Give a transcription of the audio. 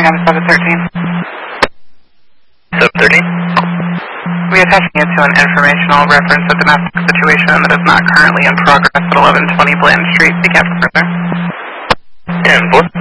I got a 713. 713? We are attaching it to an informational reference of domestic situation that is not currently in progress at 1120 Bland Street. Be careful further. 10-4.